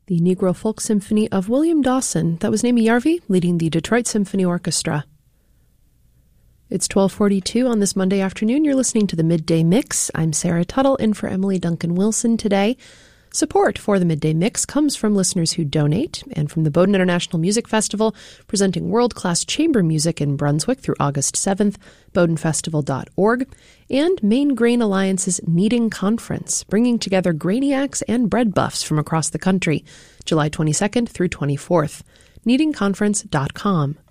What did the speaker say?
The Negro Folk Symphony of William Dawson. That was Naomi Yarvi leading the Detroit Symphony Orchestra. It's 12:42 on this Monday afternoon. You're listening to the Midday Mix. I'm Sarah Tuttle, in for Emily Duncan Wilson today. Support for the Midday Mix comes from listeners who donate and from the Bowdoin International Music Festival, presenting world-class chamber music in Brunswick through August 7th, bowdoinfestival.org, and Maine Grain Alliance's Kneading Conference, bringing together grainiacs and bread buffs from across the country, July 22nd through 24th. kneadingconference.com.